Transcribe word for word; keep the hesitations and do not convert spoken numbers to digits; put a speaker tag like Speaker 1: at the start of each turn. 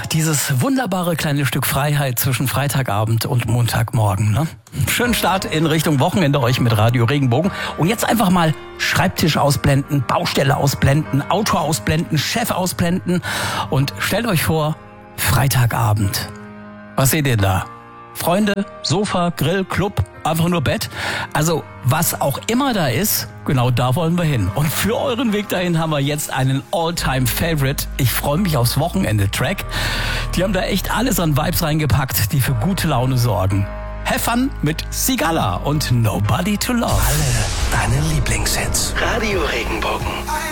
Speaker 1: dieses wunderbare kleine Stück Freiheit zwischen Freitagabend und Montagmorgen. Ne? Schönen Start in Richtung Wochenende euch mit Radio Regenbogen. Und jetzt einfach mal Schreibtisch ausblenden, Baustelle ausblenden, Auto ausblenden, Chef ausblenden. Und stellt euch vor, Freitagabend. Was seht ihr da? Freunde, Sofa, Grill, Club, einfach nur Bett. Also was auch immer da ist, genau da wollen wir hin. Und für euren Weg dahin haben wir jetzt einen All-Time-Favorite. Ich freue mich aufs Wochenende-Track. Die haben da echt alles an Vibes reingepackt, die für gute Laune sorgen. Have fun mit Sigala und Nobody to Love.
Speaker 2: Alle deine Lieblingshits.
Speaker 3: Radio Regenbogen.